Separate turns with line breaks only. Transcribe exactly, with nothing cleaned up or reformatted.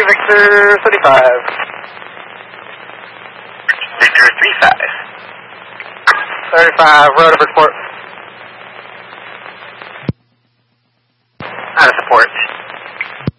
two, Victor thirty-five.
Victor three five.
thirty-five, road of report